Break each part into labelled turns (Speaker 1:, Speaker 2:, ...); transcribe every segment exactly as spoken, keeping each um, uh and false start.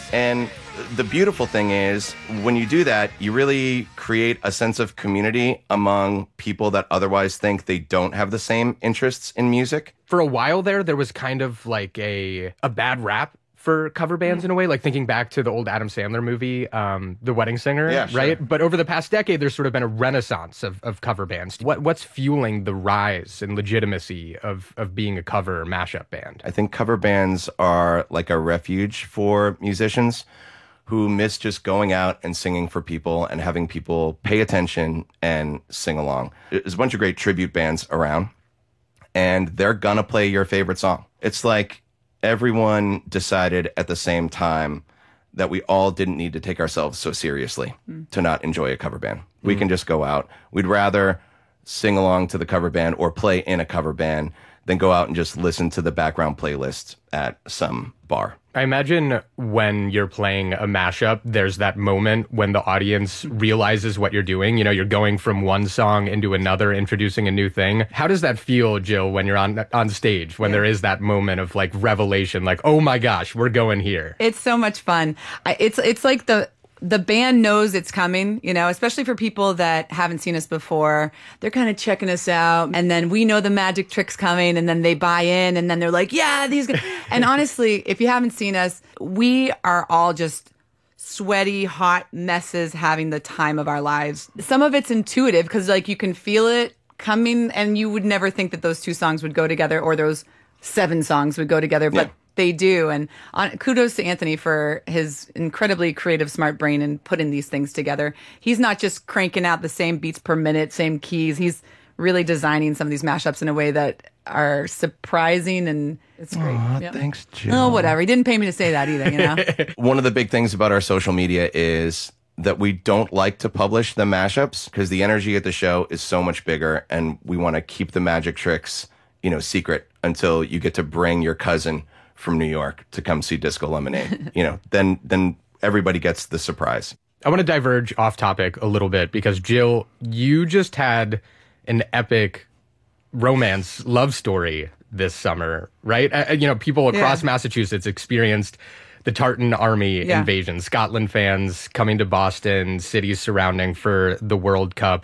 Speaker 1: And the beautiful thing is, when you do that, you really create a sense of community among people that otherwise think they don't have the same interests in music.
Speaker 2: For a while there, there was kind of like a a bad rap for cover bands in a way, like thinking back to the old Adam Sandler movie, um, The Wedding Singer,
Speaker 1: yeah, sure.
Speaker 2: right? But over the past decade, there's sort of been a renaissance of, of cover bands. What What's fueling the rise and legitimacy of, of being a cover mashup band?
Speaker 1: I think cover bands are like a refuge for musicians who miss just going out and singing for people and having people pay attention and sing along. There's a bunch of great tribute bands around, and they're gonna play your favorite song. It's like everyone decided at the same time that we all didn't need to take ourselves so seriously mm. to not enjoy a cover band. Mm. We can just go out. We'd rather sing along to the cover band or play in a cover band than go out and just listen to the background playlist at some bar.
Speaker 2: I imagine when you're playing a mashup, there's that moment when the audience realizes what you're doing. You know, you're going from one song into another, introducing a new thing. How does that feel, Jill, when you're on on stage, when yeah. there is that moment of like revelation, like, oh my gosh, we're going here?
Speaker 3: It's so much fun. I, it's it's like the the band knows it's coming, you know, especially for people that haven't seen us before. They're kind of checking us out. And then we know the magic trick's coming, and then they buy in, and then they're like, yeah, these guys. And honestly, if you haven't seen us, we are all just sweaty, hot messes having the time of our lives. Some of it's intuitive because like you can feel it coming, and you would never think that those two songs would go together, or those seven songs would go together. But yeah. They do. And on, kudos to Anthony for his incredibly creative, smart brain and putting these things together. He's not just cranking out the same beats per minute, same keys. He's really designing some of these mashups in a way that are surprising, and it's great.
Speaker 1: Aw,
Speaker 3: yep.
Speaker 1: Thanks, Jill.
Speaker 3: Oh, whatever. He didn't pay me to say that either, you know?
Speaker 1: One of the big things about our social media is that we don't like to publish the mashups because the energy at the show is so much bigger, and we want to keep the magic tricks, you know, secret until you get to bring your cousin from New York to come see Disco Lemonade. You know, then then everybody gets the surprise.
Speaker 2: I want to diverge off topic a little bit because, Jill, you just had an epic romance love story this summer, right? Uh, you know, people across yeah. Massachusetts experienced the Tartan Army yeah. invasion, Scotland fans coming to Boston, cities surrounding for the World Cup.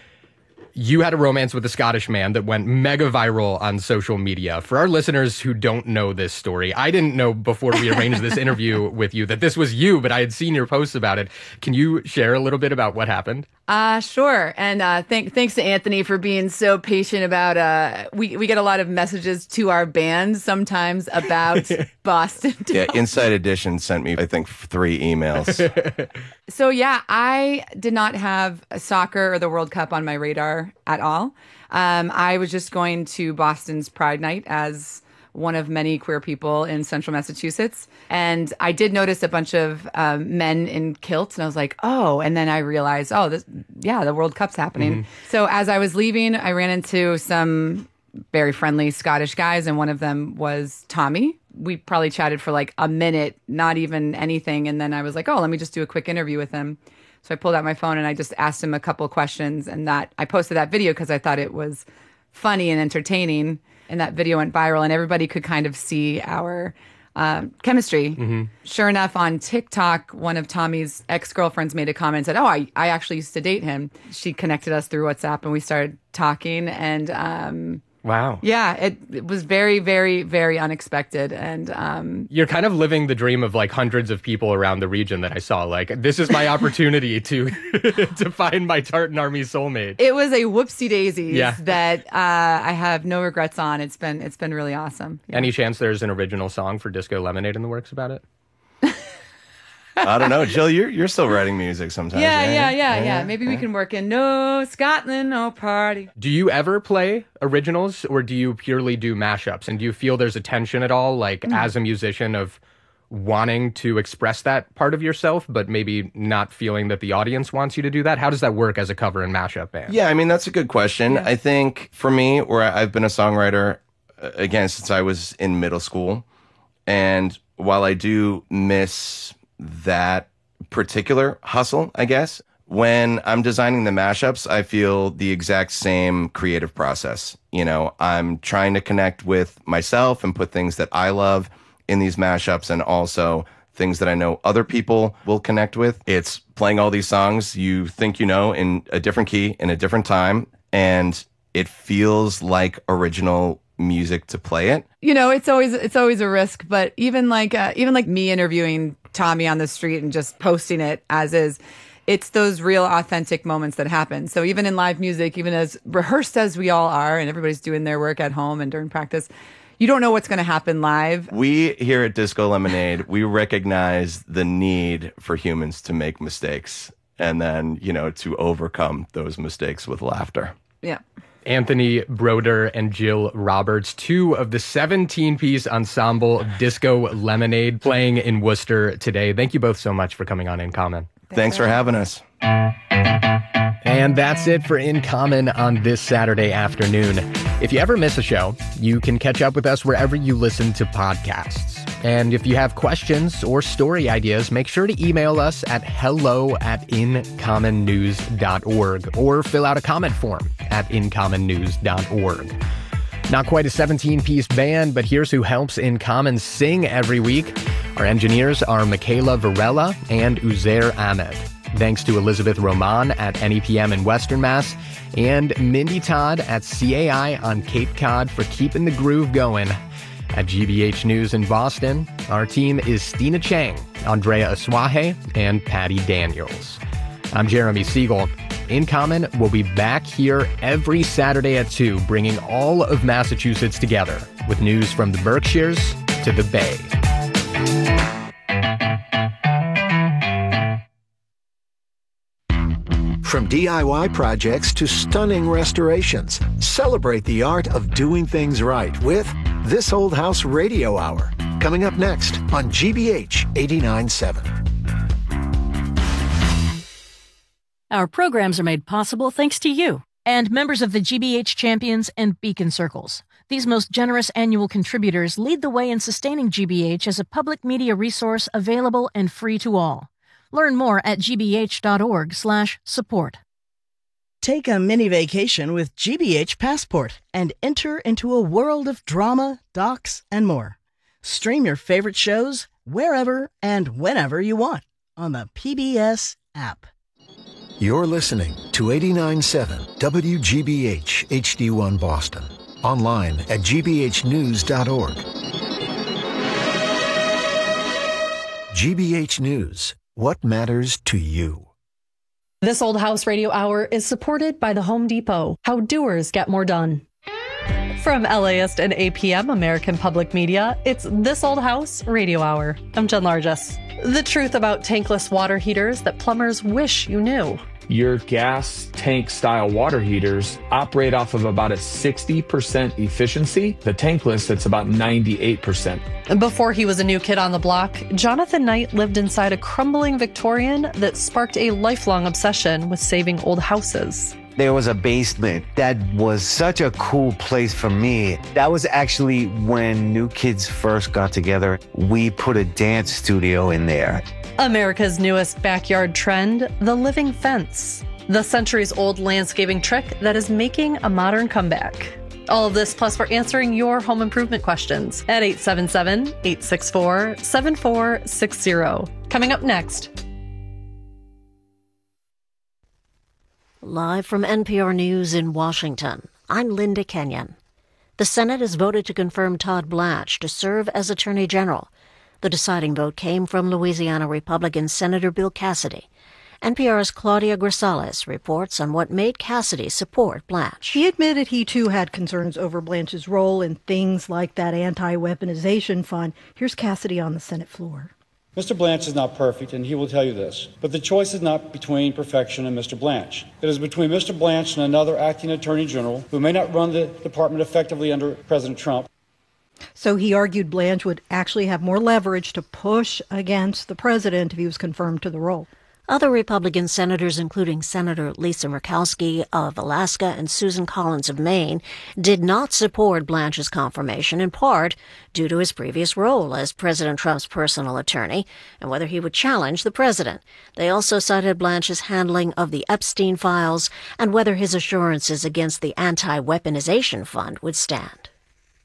Speaker 2: You had a romance with a Scottish man that went mega viral on social media. For our listeners who don't know this story, I didn't know before we arranged this interview with you that this was you, but I had seen your posts about it. Can you share a little bit about what happened?
Speaker 3: Uh, sure. And uh, th- thanks to Anthony for being so patient about, uh, we, we get a lot of messages to our band sometimes about Boston.
Speaker 1: Yeah, Inside Edition sent me, I think, three emails.
Speaker 3: So yeah, I did not have soccer or the World Cup on my radar at all. Um, I was just going to Boston's Pride Night as one of many queer people in central Massachusetts. And I did notice a bunch of um, men in kilts, and I was like, oh, and then I realized, oh, this, yeah, the World Cup's happening. Mm-hmm. So as I was leaving, I ran into some very friendly Scottish guys, and one of them was Tommy. We probably chatted for like a minute, not even anything. And then I was like, oh, let me just do a quick interview with him. So I pulled out my phone and I just asked him a couple of questions, and that I posted that video because I thought it was funny and entertaining. And that video went viral, and everybody could kind of see our uh, chemistry. Mm-hmm. Sure enough, on TikTok, one of Tommy's ex-girlfriends made a comment and said, oh, I, I actually used to date him. She connected us through WhatsApp, and we started talking. And um,
Speaker 2: wow.
Speaker 3: Yeah, it, it was very, very, very unexpected. And um,
Speaker 2: you're kind of living the dream of like hundreds of people around the region that I saw. Like, this is my opportunity to to find my Tartan Army soulmate.
Speaker 3: It was a whoopsie daisies
Speaker 2: yeah.
Speaker 3: that uh, I have no regrets on. It's been it's been really awesome. Yeah.
Speaker 2: Any chance there's an original song for Disco Lemonade in the works about it?
Speaker 1: I don't know, Jill. You're you're still writing music sometimes.
Speaker 3: Yeah,
Speaker 1: right?
Speaker 3: yeah, yeah, yeah, yeah. Maybe yeah. we can work in no Scotland, no party.
Speaker 2: Do you ever play originals, or do you purely do mashups? And do you feel there's a tension at all, like mm. as a musician, of wanting to express that part of yourself, but maybe not feeling that the audience wants you to do that? How does that work as a cover and mashup band?
Speaker 1: Yeah, I mean, that's a good question. Yeah. I think for me, where I've been a songwriter again since I was in middle school, and while I do miss that particular hustle, I guess, when I'm designing the mashups, I feel the exact same creative process. You know, I'm trying to connect with myself and put things that I love in these mashups, and also things that I know other people will connect with. It's playing all these songs you think you know in a different key, in a different time, and it feels like original music to play it.
Speaker 3: You know, it's always it's always a risk, but even like uh, even like me interviewing Tommy on the street and just posting it as is, it's those real authentic moments that happen. So even in live music, even as rehearsed as we all are and everybody's doing their work at home and during practice, you don't know what's going to happen live.
Speaker 1: We here at Disco Lemonade, we recognize the need for humans to make mistakes and then, you know, to overcome those mistakes with laughter.
Speaker 3: Yeah.
Speaker 2: Anthony Broder and Jill Roberts, two of the seventeen-piece ensemble Disco Lemonade, playing in Worcester today. Thank you both so much for coming on In Common.
Speaker 1: Thanks, Thanks for having us.
Speaker 2: And that's it for In Common on this Saturday afternoon. If you ever miss a show, you can catch up with us wherever you listen to podcasts. And if you have questions or story ideas, make sure to email us at hello at incommon news dot org or fill out a comment form at incommon news dot org. Not quite a seventeen-piece band, but here's who helps In Common sing every week. Our engineers are Michaela Varela and Uzair Ahmed. Thanks to Elizabeth Roman at N E P M in Western Mass and Mindy Todd at C A I on Cape Cod for keeping the groove going. At G B H News in Boston, our team is Stina Chang, Andrea Aswahe, and Patty Daniels. I'm Jeremy Siegel. In Common will be back here every Saturday at two, bringing all of Massachusetts together with news from the Berkshires to the Bay.
Speaker 4: From D I Y projects to stunning restorations, celebrate the art of doing things right with This Old House Radio Hour, coming up next on G B H eighty-nine point seven.
Speaker 5: Our programs are made possible thanks to you and members of the G B H Champions and Beacon Circles. These most generous annual contributors lead the way in sustaining G B H as a public media resource available and free to all. Learn more at gbh.org slash support.
Speaker 6: Take a mini vacation with G B H Passport and enter into a world of drama, docs, and more. Stream your favorite shows wherever and whenever you want on the P B S app.
Speaker 4: You're listening to eighty-nine point seven W G B H H D one Boston. Online at g b h news dot org. G B H News. What matters to you?
Speaker 7: This Old House Radio Hour is supported by the Home Depot. How doers get more done. From LAist and A P M, American Public Media, it's This Old House Radio Hour. I'm Jen Largess. The truth about tankless water heaters that plumbers wish you knew.
Speaker 8: Your gas tank style water heaters operate off of about a sixty percent efficiency. The tankless, it's about ninety-eight percent.
Speaker 7: Before he was a new kid on the block, Jonathan Knight lived inside a crumbling Victorian that sparked a lifelong obsession with saving old houses.
Speaker 9: There was a basement that was such a cool place for me. That was actually when New Kids first got together. We put a dance studio in there.
Speaker 7: America's newest backyard trend, the living fence. The centuries-old landscaping trick that is making a modern comeback. All of this plus we're answering your home improvement questions at eight seven seven, eight six four, seven four six zero. Coming up next.
Speaker 10: Live from N P R News in Washington, I'm Linda Kenyon. The Senate has voted to confirm Todd Blanche to serve as Attorney General. The deciding vote came from Louisiana Republican Senator Bill Cassidy. N P R's Claudia Grisales reports on what made Cassidy support Blanche.
Speaker 11: He admitted he too had concerns over Blanche's role in things like that anti-weaponization fund. Here's Cassidy on the Senate floor.
Speaker 12: Mister Blanche is not perfect, and he will tell you this. But the choice is not between perfection and Mister Blanche. It is between Mister Blanche and another acting attorney general who may not run the department effectively under President Trump.
Speaker 11: So he argued Blanche would actually have more leverage to push against the president if he was confirmed to the role.
Speaker 10: Other Republican senators, including Senator Lisa Murkowski of Alaska and Susan Collins of Maine, did not support Blanche's confirmation, in part due to his previous role as President Trump's personal attorney and whether he would challenge the president. They also cited Blanche's handling of the Epstein files and whether his assurances against the anti-weaponization fund would stand.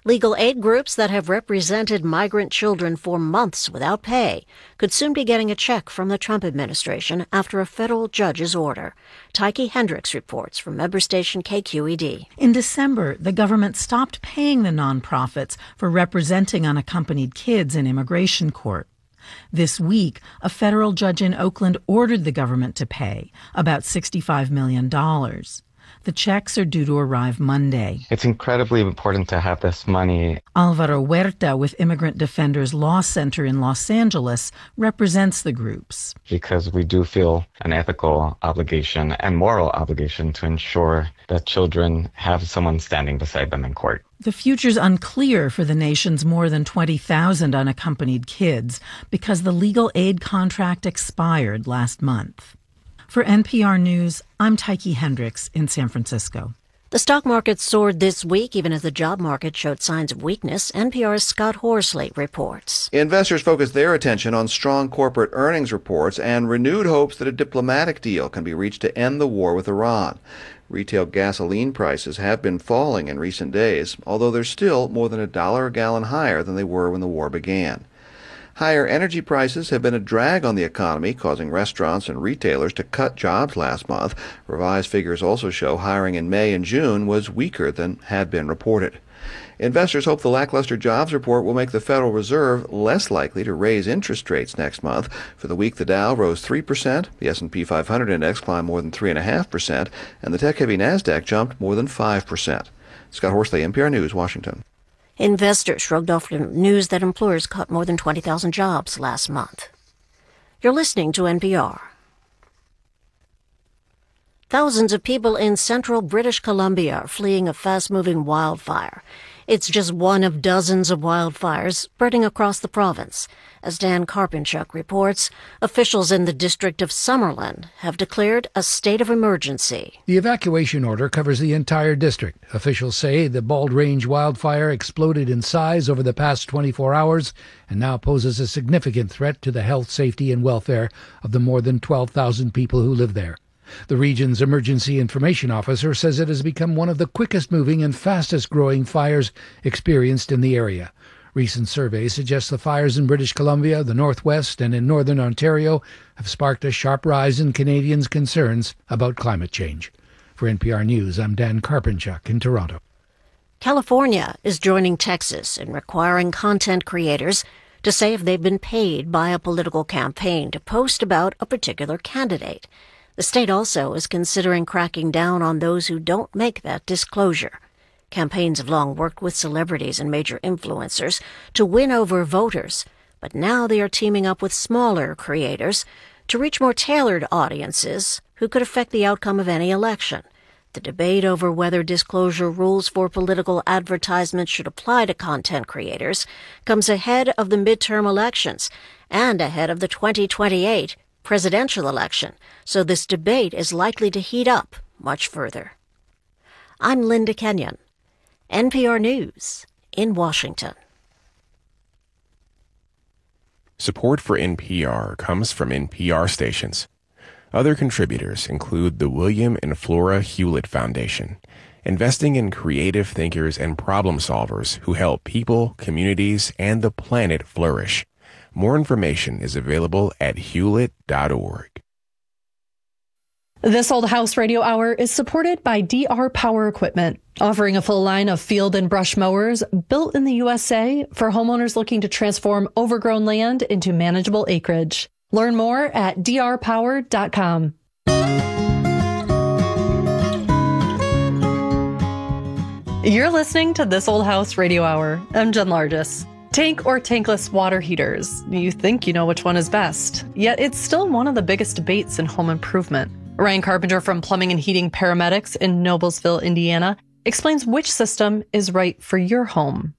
Speaker 10: Legal aid groups that have represented migrant children for months without pay could soon be getting a check from the Trump administration after a federal judge's order. Tyke Hendricks reports from member station K Q E D.
Speaker 13: In December, the government stopped paying the nonprofits for representing unaccompanied kids in immigration court. This week, a federal judge in Oakland ordered the government to pay about sixty-five million dollars. The checks are due to arrive Monday.
Speaker 14: It's incredibly important to have this money.
Speaker 13: Alvaro Huerta with Immigrant Defenders Law Center in Los Angeles represents the groups.
Speaker 14: Because we do feel an ethical obligation and moral obligation to ensure that children have someone standing beside them in court.
Speaker 13: The future's unclear for the nation's more than twenty thousand unaccompanied kids because the legal aid contract expired last month. For N P R News, I'm Tyke Hendricks in San Francisco.
Speaker 10: The stock market soared this week, even as the job market showed signs of weakness. N P R's Scott Horsley reports.
Speaker 15: Investors focused their attention on strong corporate earnings reports and renewed hopes that a diplomatic deal can be reached to end the war with Iran. Retail gasoline prices have been falling in recent days, although they're still more than a dollar a gallon higher than they were when the war began. Higher energy prices have been a drag on the economy, causing restaurants and retailers to cut jobs last month. Revised figures also show hiring in May and June was weaker than had been reported. Investors hope the lackluster jobs report will make the Federal Reserve less likely to raise interest rates next month. For the week, the Dow rose three percent, the S and P five hundred index climbed more than three point five percent, and the tech-heavy NASDAQ jumped more than five percent. Scott Horsley, N P R News, Washington.
Speaker 10: Investors shrugged off the news that employers cut more than twenty thousand jobs last month. You're listening to N P R. Thousands of people in central British Columbia are fleeing a fast-moving wildfire. It's just one of dozens of wildfires spreading across the province. As Dan Karpinchuk reports, officials in the district of Summerlin have declared a state of emergency.
Speaker 16: The evacuation order covers the entire district. Officials say the Bald Range wildfire exploded in size over the past twenty-four hours and now poses a significant threat to the health, safety, and welfare of the more than twelve thousand people who live there. The region's emergency information officer says it has become one of the quickest-moving and fastest-growing fires experienced in the area. Recent surveys suggest the fires in British Columbia, the Northwest, and in northern Ontario have sparked a sharp rise in Canadians' concerns about climate change. For N P R News, I'm Dan Karpinchuk in Toronto.
Speaker 10: California is joining Texas in requiring content creators to say if they've been paid by a political campaign to post about a particular candidate. The state also is considering cracking down on those who don't make that disclosure. Campaigns have long worked with celebrities and major influencers to win over voters, but now they are teaming up with smaller creators to reach more tailored audiences who could affect the outcome of any election. The debate over whether disclosure rules for political advertisements should apply to content creators comes ahead of the midterm elections and ahead of the twenty twenty-eight presidential election, so this debate is likely to heat up much further. I'm Linda Kenyon, N P R News in Washington.
Speaker 17: Support for N P R comes from N P R stations. Other contributors include the William and Flora Hewlett Foundation, investing in creative thinkers and problem solvers who help people, communities, and the planet flourish. More information is available at hewlett dot org.
Speaker 7: This Old House Radio Hour is supported by D R Power Equipment, offering a full line of field and brush mowers built in the U S A for homeowners looking to transform overgrown land into manageable acreage. Learn more at d r power dot com. You're listening to This Old House Radio Hour. I'm Jen Largis. Tank or tankless water heaters? You think you know which one is best, yet it's still one of the biggest debates in home improvement. Ryan Carpenter from Plumbing and Heating Paramedics in Noblesville, Indiana, explains which system is right for your home.